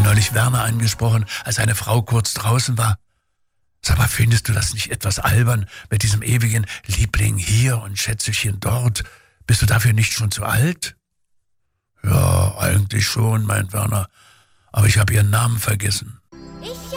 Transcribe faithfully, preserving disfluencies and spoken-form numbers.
neulich Werner angesprochen, als seine Frau kurz draußen war. Sag mal, findest du das nicht etwas albern mit diesem ewigen Liebling hier und Schätzelchen dort? Bist du dafür nicht schon zu alt? Ja, eigentlich schon, meint Werner, aber ich habe ihren Namen vergessen.